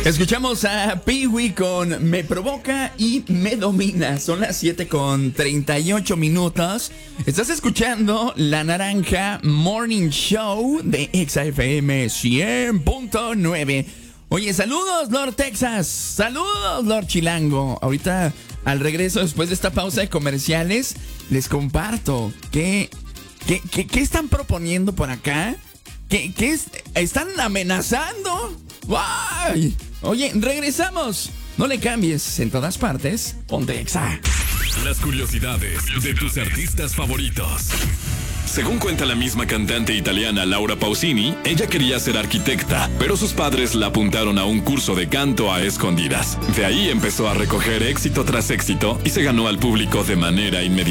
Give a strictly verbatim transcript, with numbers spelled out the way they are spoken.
Escuchamos a Pee-wee con Me Provoca y Me Domina. Son las siete con treinta y ocho minutos. Estás escuchando La Naranja Morning Show de Exa F M cien punto nueve. Oye, saludos, Lord Texas. Saludos, Lord Chilango. Ahorita, al regreso, después de esta pausa de comerciales, les comparto que, que, que, ¿qué están proponiendo por acá? ¿Qué, qué es, están amenazando? ¡Guay! Oye, regresamos. No le cambies, en todas partes, ponte Exa. Las curiosidades de tus artistas favoritos. Según cuenta la misma cantante italiana Laura Pausini, ella quería ser arquitecta, pero sus padres la apuntaron a un curso de canto a escondidas. De ahí empezó a recoger éxito tras éxito y se ganó al público de manera inmediata.